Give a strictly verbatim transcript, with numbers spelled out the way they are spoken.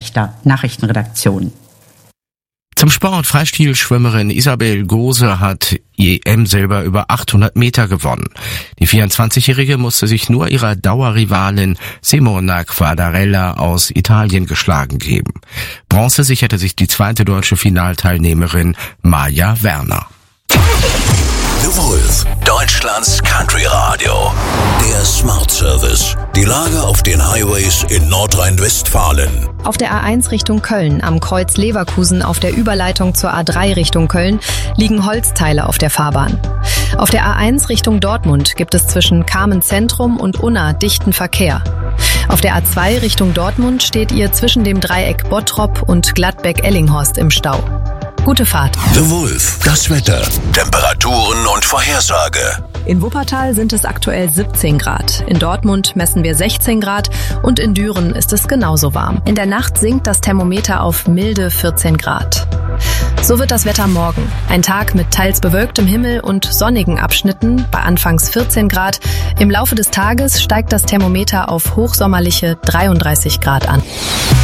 Fechter Nachrichtenredaktion. Zum Sport. Freistilschwimmerin Isabel Gose hat E M-Silber über achthundert Meter gewonnen. Die vierundzwanzigjährige musste sich nur ihrer Dauerrivalin Simona Quadarella aus Italien geschlagen geben. Bronze sicherte sich die zweite deutsche Finalteilnehmerin Maja Werner. The Wolf, Deutschlands Country Radio. Der Smart Service. Die Lage auf den Highways in Nordrhein-Westfalen. Auf der A eins Richtung Köln, am Kreuz Leverkusen auf der Überleitung zur A drei Richtung Köln, liegen Holzteile auf der Fahrbahn. Auf der A eins Richtung Dortmund gibt es zwischen Kamen Zentrum und Unna dichten Verkehr. Auf der A zwei Richtung Dortmund steht ihr zwischen dem Dreieck Bottrop und Gladbeck-Ellinghorst im Stau. Gute Fahrt. The Wolf, das Wetter, Temperaturen und Vorhersage. In Wuppertal sind es aktuell siebzehn Grad. In Dortmund messen wir sechzehn Grad und in Düren ist es genauso warm. In der Nacht sinkt das Thermometer auf milde vierzehn Grad. So wird das Wetter morgen. Ein Tag mit teils bewölktem Himmel und sonnigen Abschnitten bei anfangs vierzehn Grad. Im Laufe des Tages steigt das Thermometer auf hochsommerliche dreiunddreißig Grad an.